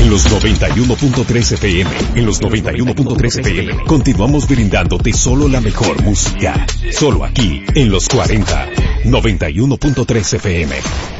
En los 91.3 FM, en los 91.3 FM, continuamos brindándote solo la mejor música. Solo aquí, en los 40. 91.3 FM.